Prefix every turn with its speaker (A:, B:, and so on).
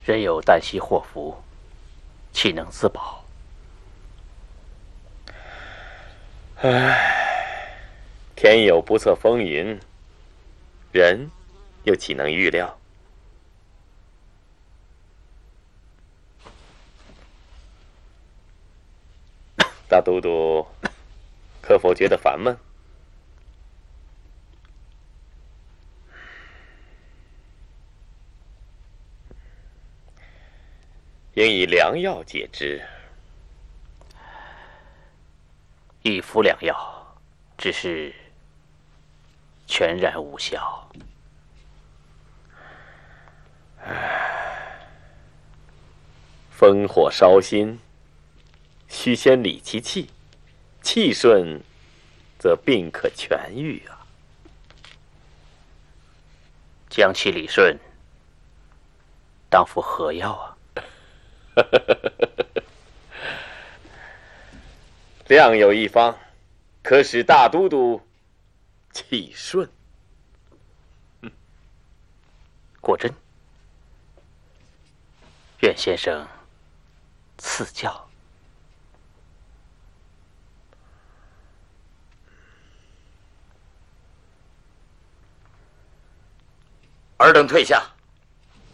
A: 人有旦夕祸福，岂能自保？
B: 天有不测风云，人又岂能预料？大都督，可否觉得烦闷？应以良药解之。
A: 已服良药，只是全然无效。
B: 烽火烧心，须先理其气，气顺，则病可痊愈啊。
A: 将其理顺，当服何药啊？
B: 良有一方，可使大都督气顺。
A: 果真？愿先生赐教。
C: 尔等退下。